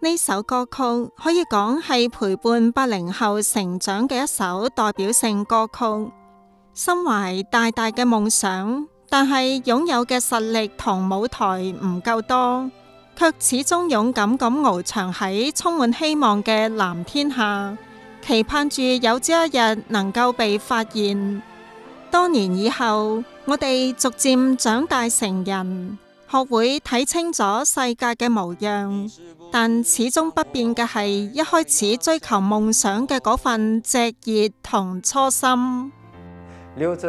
呢首歌曲可以講係陪伴80後成長嘅一首代表性歌曲。心懷大大嘅夢想，但係擁有嘅實力同舞台唔夠多，卻始終勇敢咁翱翔喺充滿希望嘅藍天下，期盼住有朝一日能夠被發現。多年以後，我哋逐漸長大成人，學會睇清咗世界嘅模樣，但始終不變嘅係一開始追求夢想嘅嗰份炙熱同初心。